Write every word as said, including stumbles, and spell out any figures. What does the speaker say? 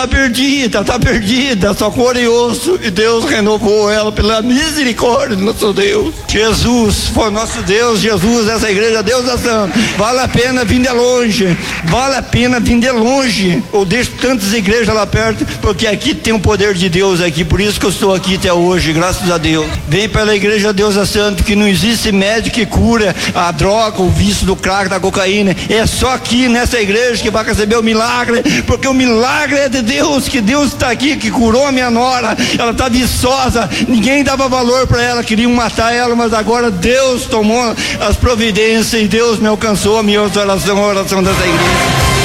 Tá perdida, tá perdida, só cor e osso, e Deus renovou ela pela misericórdia do nosso Deus. Jesus foi nosso Deus, Jesus, essa igreja, Deus é santo. Vale a pena vir de longe, vale a pena vir de longe. Eu deixo tantas igrejas lá perto, porque aqui tem o poder de Deus aqui, por isso que eu estou aqui até hoje, graças a Deus. Vem pela igreja Deus é santo, que não existe médico que cura a droga, o vício do crack, da cocaína. É só aqui nessa igreja que vai receber o milagre, porque o milagre é de Deus, que Deus está aqui, que curou a minha nora. Ela está viçosa, ninguém dava valor para ela, queriam matar ela, mas agora Deus tomou as providências e Deus me alcançou a minha oração, a oração dessa igreja.